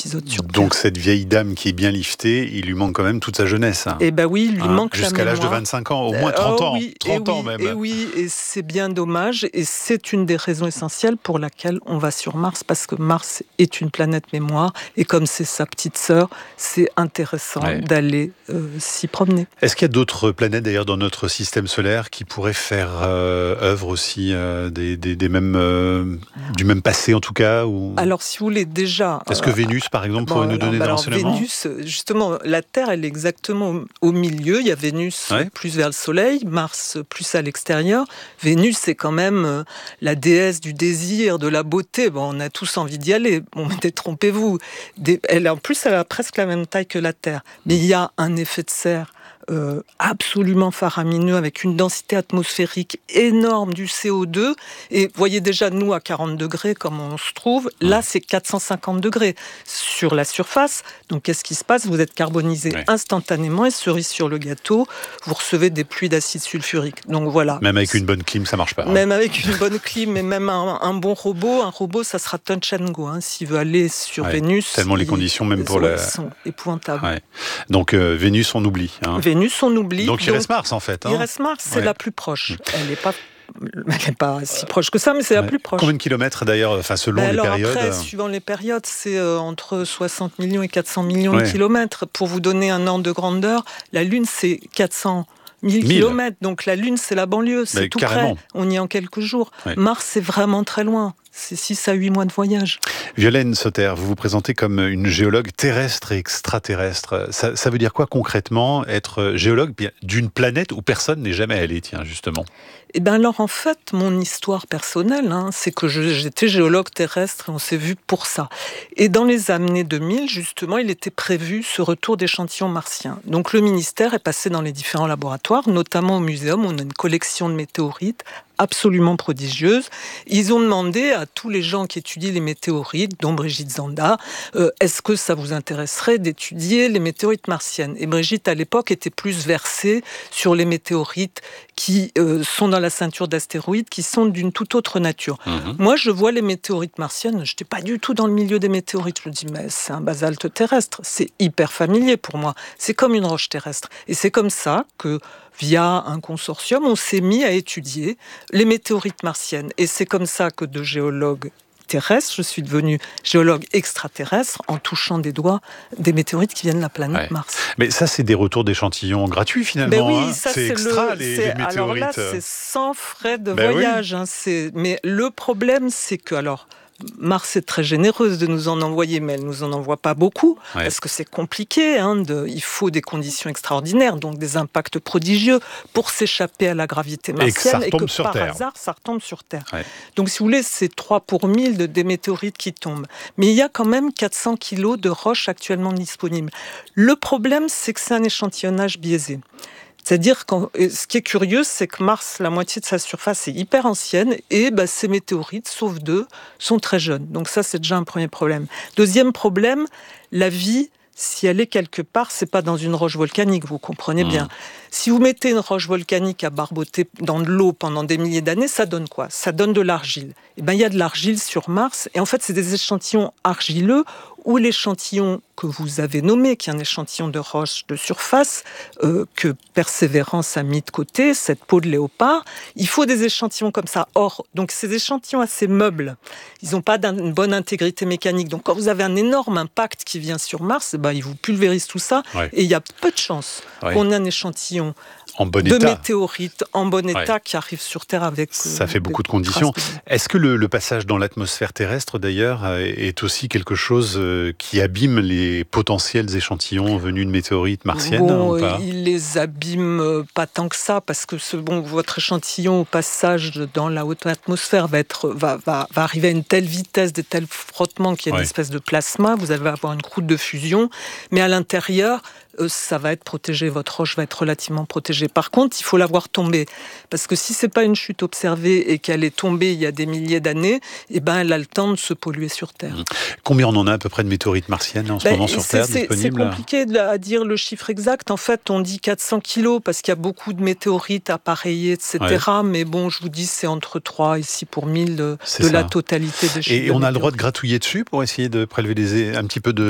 épisodes sur Terre. Donc cette vieille dame qui est bien liftée, il lui manque quand même toute sa jeunesse. Eh ben oui, il lui manque la jusqu'à mémoire. l'âge de 25 ans, au moins 30 ans. Oui, 30 ans même. Et oui, et c'est bien dommage. Et c'est une des raisons essentielles pour laquelle on va sur Mars, parce que Mars est une planète mémoire. Et comme c'est sa petite sœur, c'est intéressant d'aller s'y promener. Est-ce qu'il y a d'autres planètes d'ailleurs dans notre système solaire qui pourraient faire œuvre aussi des mêmes, du même passé en tout cas ou... Alors si vous voulez déjà... Est-ce que Vénus par exemple pourrait nous donner des renseignements ? Vénus, justement, la Terre elle est exactement au milieu. Il y a Vénus plus vers le Soleil, Mars plus à l'extérieur. Vénus c'est quand même la déesse du désir, de la beauté. Bon, on a tous envie d'y aller. Bon, mais détrompez-vous. En plus elle a presque la même taille que la Terre. Mais il y a un effet de serre absolument faramineux, avec une densité atmosphérique énorme du CO2. Et voyez déjà, nous, à 40 degrés, comme on se trouve, là, c'est 450 degrés sur la surface. Donc, qu'est-ce qui se passe ? Vous êtes carbonisé instantanément, et cerise sur le gâteau, vous recevez des pluies d'acide sulfurique. Donc, voilà. Même avec une bonne clim, ça marche pas. Même avec une bonne clim, et même un bon robot, ça sera touch and go. S'il veut aller sur Vénus... Tellement les conditions, même pour sont épouvantables. Donc, Vénus, on oublie. Vénus, on oublie. Donc il reste Mars en fait. Il reste Mars, c'est la plus proche. Elle n'est pas si proche que ça, mais c'est la plus proche. Combien de kilomètres d'ailleurs, selon les périodes ? Après, suivant les périodes, c'est entre 60 millions et 400 millions de kilomètres. Pour vous donner un ordre de grandeur, la Lune, c'est 400 000 kilomètres. Donc la Lune, c'est la banlieue, c'est tout près. On y est en quelques jours. Mars, c'est vraiment très loin. C'est 6 à 8 mois de voyage. Violaine Sauter, vous vous présentez comme une géologue terrestre et extraterrestre. Ça veut dire quoi concrètement, être géologue d'une planète où personne n'est jamais allé, tiens, justement ? Eh bien alors en fait, mon histoire personnelle, c'est que j'étais géologue terrestre et on s'est vu pour ça. Et dans les années 2000, justement, il était prévu ce retour d'échantillons martiens. Donc le ministère est passé dans les différents laboratoires, notamment au muséum, où on a une collection de météorites absolument prodigieuse. Ils ont demandé à tous les gens qui étudient les météorites, dont Brigitte Zanda, est-ce que ça vous intéresserait d'étudier les météorites martiennes ? Et Brigitte, à l'époque, était plus versée sur les météorites qui sont dans la ceinture d'astéroïdes, qui sont d'une toute autre nature. Moi, je vois les météorites martiennes, je n'étais pas du tout dans le milieu des météorites. Je me dis, mais c'est un basalte terrestre, c'est hyper familier pour moi. C'est comme une roche terrestre. Et c'est comme ça que, via un consortium, on s'est mis à étudier les météorites martiennes. Et c'est comme ça que de géologue terrestre, je suis devenue géologue extraterrestre en touchant des doigts des météorites qui viennent de la planète Mars. Mais ça, c'est des retours d'échantillons gratuits finalement. Oui, ça, c'est extra les météorites. Alors là, c'est sans frais de voyage. Mais le problème, c'est que... Mars est très généreuse de nous en envoyer, mais elle ne nous en envoie pas beaucoup, parce que c'est compliqué. Il faut des conditions extraordinaires, donc des impacts prodigieux pour s'échapper à la gravité martienne, et que par hasard, ça retombe sur Terre. Donc, si vous voulez, c'est 3 pour 1000 des météorites qui tombent. Mais il y a quand même 400 kilos de roches actuellement disponibles. Le problème, c'est que c'est un échantillonnage biaisé. C'est-à-dire que ce qui est curieux, c'est que Mars, la moitié de sa surface est hyper ancienne et ces météorites, sauf 2, sont très jeunes. Donc ça, c'est déjà un premier problème. Deuxième problème, la vie, si elle est quelque part, c'est pas dans une roche volcanique, vous comprenez bien. Si vous mettez une roche volcanique à barboter dans de l'eau pendant des milliers d'années, ça donne quoi ? Ça donne de l'argile. Il y a de l'argile sur Mars, et en fait, c'est des échantillons argileux ou l'échantillon que vous avez nommé, qui est un échantillon de roche de surface, que Persévérance a mis de côté, cette peau de léopard. Il faut des échantillons comme ça. Or, donc ces échantillons assez meubles, ils n'ont pas une bonne intégrité mécanique. Donc quand vous avez un énorme impact qui vient sur Mars, ils vous pulvérisent tout ça, et il y a peu de chances qu'on ait un échantillon de météorites en bon état qui arrivent sur Terre avec... Ça fait beaucoup de conditions. Est-ce que le passage dans l'atmosphère terrestre, d'ailleurs, est aussi quelque chose qui abîme les potentiels échantillons venus de météorites martiennes ou pas ? Il les abîme pas tant que ça, parce que votre échantillon, au passage dans la haute atmosphère, va arriver à une telle vitesse, de tels frottements qu'il y a une espèce de plasma, vous allez avoir une croûte de fusion, mais à l'intérieur... ça va être protégé, votre roche va être relativement protégée. Par contre, il faut la voir tomber, parce que si c'est pas une chute observée et qu'elle est tombée il y a des milliers d'années, elle a le temps de se polluer sur Terre. Combien on en a à peu près de météorites martiennes en ce moment sur Terre disponibles ? C'est compliqué à dire le chiffre exact. En fait, on dit 400 kilos parce qu'il y a beaucoup de météorites appareillées, etc. Mais je vous dis, c'est entre 3 et 6 pour 1000 de la totalité des chiffres. Et on a le droit de gratouiller dessus pour essayer de prélever un petit peu de